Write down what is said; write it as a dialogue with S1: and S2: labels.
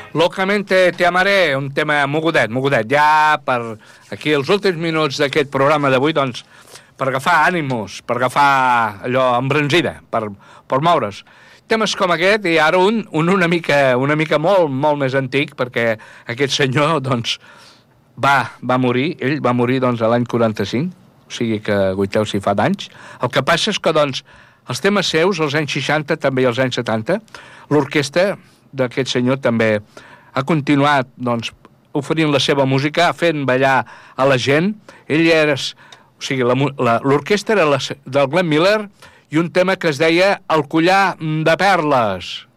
S1: Locamente te amaré, un tema mogudet, ja per aquí els últims minuts d'aquest programa d'avui, doncs, per agafar ànimos, per agafar allò embranzida, per moure's. Temes com aquest, i ara una mica molt més antic, perquè aquest senyor, doncs, va morir, ell va morir, doncs, a l'any 45, o sigui que, guaiteu, si fa d'anys. El que passa és que, doncs, els temes seus, als anys 60, també als anys 70, l'orquestra d'aquest senyor també ha continuat, doncs, oferint la seva música, fent ballar a la gent. Ell era... O sigui, l'orquestra era del Glenn Miller i un tema que es deia El collar de perles.